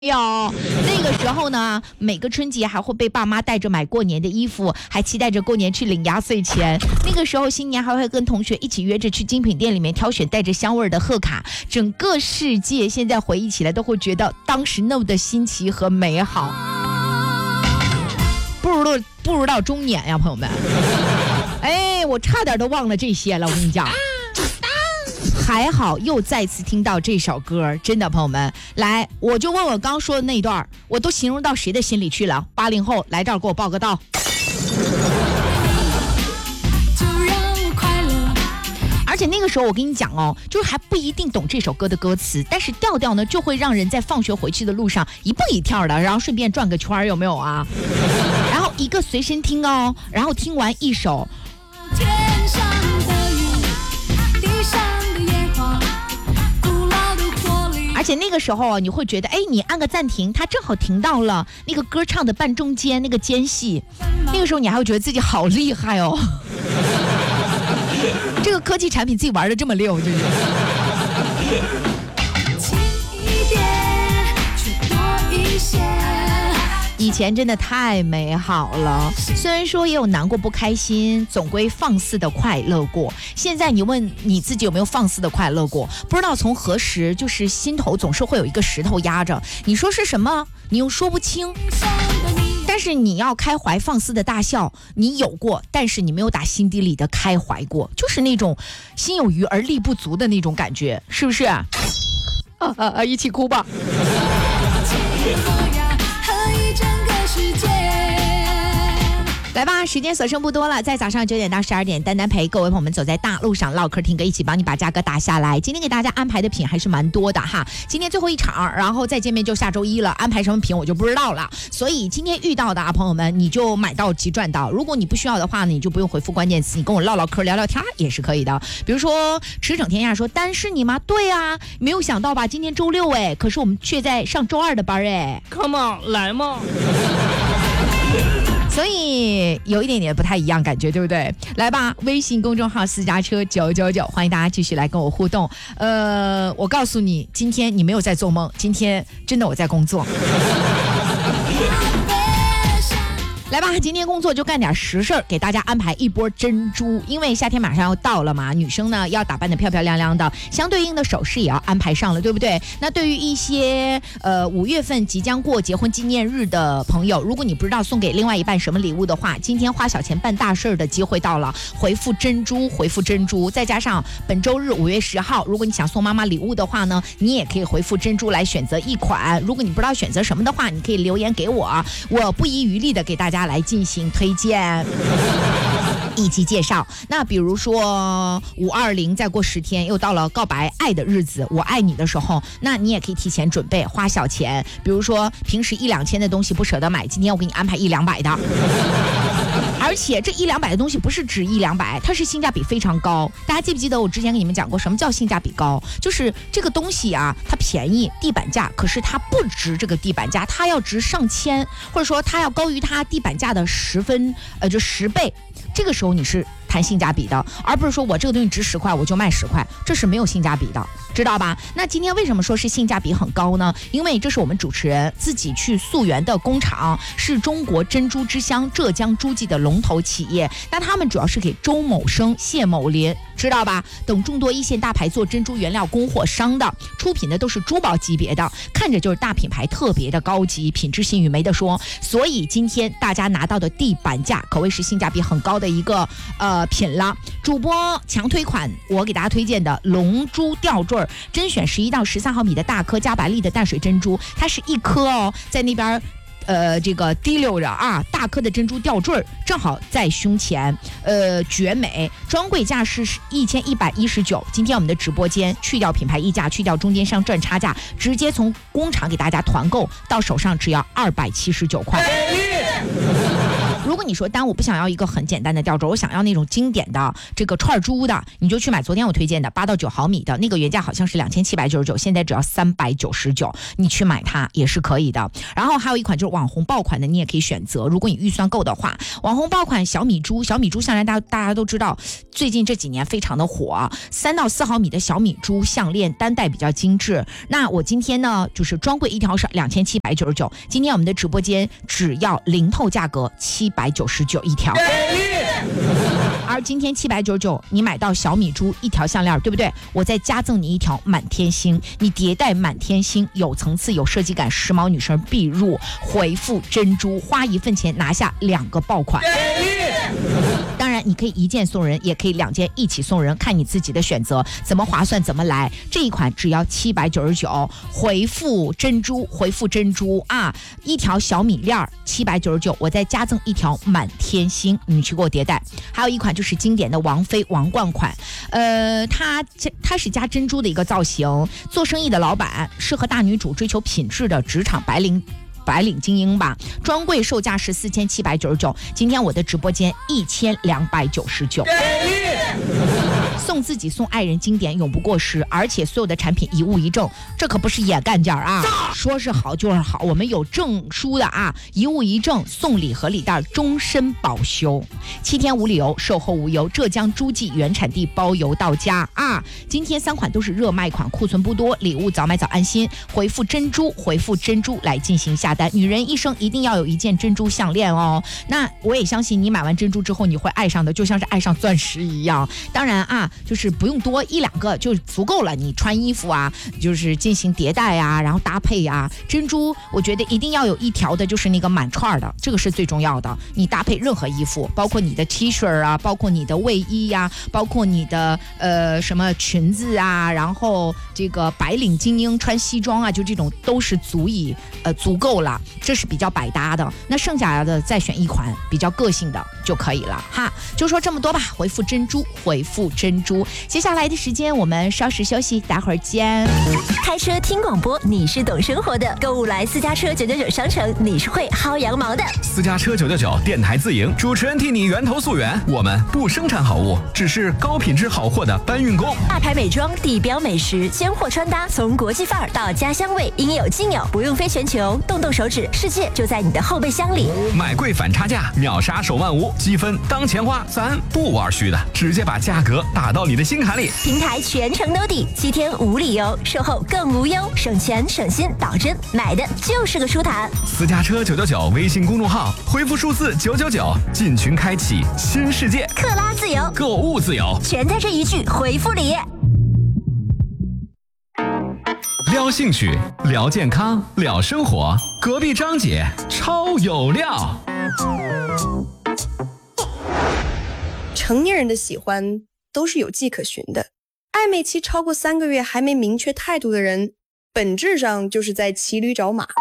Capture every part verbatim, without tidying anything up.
有那个时候呢，每个春节还会被爸妈带着买过年的衣服，还期待着过年去领压岁钱。那个时候新年还会跟同学一起约着去精品店里面挑选带着香味的贺卡。整个世界现在回忆起来都会觉得当时那么的新奇和美好。步入到步入到中年呀，朋友们，哎，我差点都忘了这些了，我跟你讲。还好又再次听到这首歌，真的朋友们，来，我就问我刚说的那一段，我都形容到谁的心里去了？八零后来这儿给我报个到。而且那个时候我跟你讲哦，就是还不一定懂这首歌的歌词，但是调调呢就会让人在放学回去的路上一蹦一跳的，然后顺便转个圈，有没有啊？然后一个随身听哦，然后听完一首。天上的雨，地上的烟花，古老的活力。而且那个时候你会觉得，哎，你按个暂停，它正好停到了那个歌唱的半中间那个间隙，那个时候你还会觉得自己好厉害哦。这个科技产品自己玩的这么溜，就是。以前真的太美好了，虽然说也有难过不开心，总归放肆的快乐过。现在你问你自己有没有放肆的快乐过，不知道从何时就是心头总是会有一个石头压着，你说是什么你又说不清，但是你要开怀放肆的大笑，你有过，但是你没有打心底里的开怀过，就是那种心有余而力不足的那种感觉，是不是啊？啊啊啊！一起哭吧。来吧，时间所剩不多了，在早上九点到十二点，丹丹陪各位朋友们走在大路上唠嗑听歌，一起帮你把价格打下来。今天给大家安排的品还是蛮多的哈，今天最后一场，然后再见面就下周一了，安排什么品我就不知道了。所以今天遇到的啊朋友们，你就买到即赚到。如果你不需要的话呢，你就不用回复关键词，你跟我唠唠嗑聊聊天也是可以的。比如说驰骋天下说，丹是你吗？对啊，没有想到吧？今天周六哎，可是我们却在上周二的班哎。 Come on， 来嘛。 所以有一点点不太一样感觉，对不对？来吧，微信公众号私家车九九九，欢迎大家继续来跟我互动。呃，我告诉你，今天你没有在做梦，今天真的我在工作。来吧，今天工作就干点实事儿，给大家安排一波珍珠。因为夏天马上要到了嘛，女生呢要打扮得漂漂亮亮的，相对应的首饰也要安排上了，对不对？那对于一些呃五月份即将过结婚纪念日的朋友，如果你不知道送给另外一半什么礼物的话，今天花小钱办大事的机会到了，回复珍珠，回复珍珠，再加上本周日五月十号，如果你想送妈妈礼物的话呢，你也可以回复珍珠来选择一款。如果你不知道选择什么的话，你可以留言给我，我不遗余力的给大家来进行推荐以及介绍。那比如说五二零再过十天又到了告白爱的日子，我爱你的时候，那你也可以提前准备花小钱，比如说平时一两千的东西不舍得买，今天我给你安排一两百的。而且这一两百的东西不是值一两百，它是性价比非常高。大家记不记得我之前跟你们讲过什么叫性价比高？就是这个东西啊，它便宜地板价，可是它不值这个地板价，它要值上千，或者说它要高于它地板价的十分呃就十倍。这个时候你是谈性价比的，而不是说我这个东西值十块我就卖十块，这是没有性价比的，知道吧？那今天为什么说是性价比很高呢？因为这是我们主持人自己去溯源的工厂，是中国珍珠之乡浙江诸暨的龙头企业。那他们主要是给周某生、谢某林，知道吧？等众多一线大牌做珍珠原料供货商的，出品的都是珠宝级别的，看着就是大品牌，特别的高级，品质信誉没得说。所以今天大家拿到的地板价可谓是性价比很高的一个呃品了。主播强推款，我给大家推荐的龙珠吊坠，甄选十一到十三毫米的大颗加白粒的淡水珍珠，它是一颗哦，在那边呃，这个滴溜着啊，大颗的珍珠吊坠正好在胸前，呃，绝美。专柜价是一千一百一十九。今天我们的直播间去掉品牌溢价，去掉中间商赚差价，直接从工厂给大家团购到手上只要二百七十九块。 如果你说丹我不想要一个很简单的吊坠，我想要那种经典的这个串珠的，你就去买昨天我推荐的八到九毫米的那个，原价好像是两千七百九十九，现在只要三百九十九，你去买它也是可以的。然后还有一款就是网红爆款的，你也可以选择，如果你预算够的话，网红爆款小米珠，小米珠项链大大家都知道，最近这几年非常的火，三到四毫米的小米珠项链单戴比较精致。那我今天呢，就是专柜一条是两千七百九十九，今天我们的直播间只要零透价格七百九十九一条。而今天七百九十九，你买到小米珠一条项链，对不对？我再加赠你一条满天星，你迭代满天星，有层次、有设计感，时髦女生必入。回复珍珠，花一份钱拿下两个爆款。当然，你可以一件送人，也可以两件一起送人，看你自己的选择，怎么划算怎么来。这一款只要七百九十九，回复珍珠，回复珍珠啊，一条小米链七百九十九，我再加赠一条满天星，你去给我迭代。还有一款就是经典的王菲王冠款，呃，它它是加珍珠的一个造型，做生意的老板，适合大女主追求品质的职场白领。白领精英吧，专柜售价是四千七百九十九，今天我的直播间一千两百九十九。送自己送爱人，经典永不过时，而且所有的产品一物一证，这可不是野干件啊！说是好就是好，我们有证书的啊，一物一证，送礼盒礼袋终身保修，七天无理由，售后无忧，浙江诸暨原产地包邮到家啊！今天三款都是热卖款，库存不多，礼物早买早安心。回复珍珠，回复珍珠来进行下单。女人一生一定要有一件珍珠项链哦。那我也相信你买完珍珠之后你会爱上的，就像是爱上钻石一样。当然啊，就是不用多，一两个就足够了。你穿衣服啊，就是进行迭代啊，然后搭配啊。珍珠我觉得一定要有一条的，就是那个满串的，这个是最重要的。你搭配任何衣服，包括你的 T 恤啊，包括你的卫衣呀、啊，包括你的呃什么裙子啊，然后这个白领精英穿西装啊，就这种都是足以呃足够了，这是比较百搭的。那剩下的再选一款比较个性的就可以了哈。就说这么多吧，回复珍珠，回复珍珠。接下来的时间我们稍事休息，待会儿见。 开车听广播，你是懂生活的；购物来私家车九九九商城，你是会薅羊毛的。 私家车九九九电台自营，主持人替你源头溯源。我们不生产好物，只是高品质好货的搬运工。 大牌美妆、地标美食、鲜货穿搭，从国际范儿到家乡味，应有尽有，不用飞全球，动动手指，世界就在你的后备箱里。 买贵反差价，秒杀手万无，积分当钱花，咱不玩虚的，直接把价格打到你的心坎里。 平台全程兜底，七天无理由，售后更无忧，省钱省心，保真买的就是个舒坦。 私家车九九九微信公众号，回复数字九九九，进群开启新世界， 克拉自由， 购物自由， 全在这一句回复里。 聊兴趣，聊健康，聊生活，隔壁张姐超有料。 成年人的喜欢都是有迹可循的，暧昧期超过三个月还没明确态度的人，本质上就是在骑驴找马。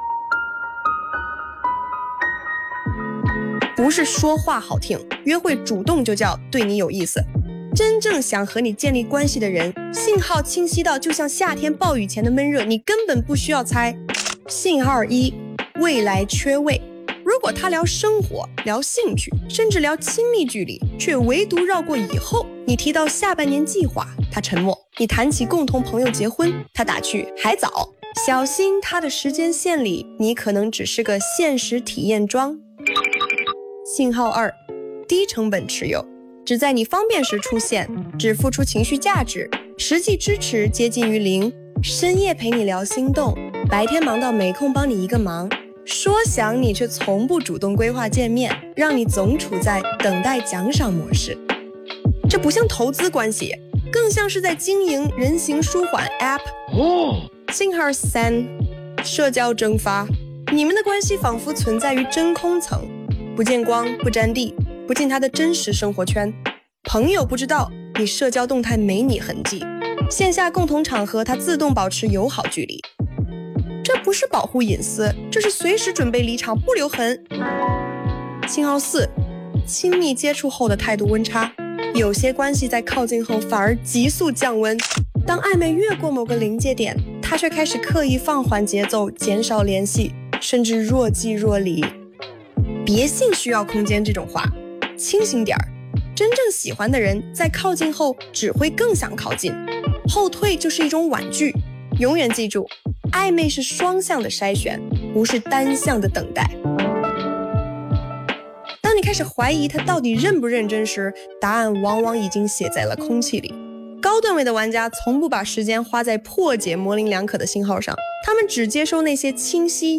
不是说话好听，约会主动就叫对你有意思。真正想和你建立关系的人，信号清晰到就像夏天暴雨前的闷热，你根本不需要猜。信号一，未来缺位。如果他聊生活，聊兴趣，甚至聊亲密距离，却唯独绕过以后，你提到下半年计划，他沉默；你谈起共同朋友结婚，他打趣还早。小心他的时间线里，你可能只是个现实体验装。信号二，低成本持有。只在你方便时出现，只付出情绪价值，实际支持接近于零。深夜陪你聊心动，白天忙到没空帮你一个忙，说想你却从不主动规划见面，让你总处在等待奖赏模式。这不像投资关系，更像是在经营人形舒缓 App。哦，信号三，社交蒸发。你们的关系仿佛存在于真空层，不见光，不沾地，不进他的真实生活圈。朋友不知道你社交动态没你痕迹，线下共同场合他自动保持友好距离。这不是保护隐私，这是随时准备离场不留痕。信号四，亲密接触后的态度温差。有些关系在靠近后反而急速降温，当暧昧越过某个临界点，他却开始刻意放缓节奏，减少联系，甚至若即若离。 别信需要空间这种话，清醒点儿。真正喜欢的人在靠近后只会更想靠近，后退就是一种婉拒。永远记住，暧昧是双向的筛选，不是单向的等待。当你开始怀疑他到底认不认真时，答案往往已经写在了空气里。高段位的玩家从不把时间花在破解模棱两可的信号上，他们只接收那些清晰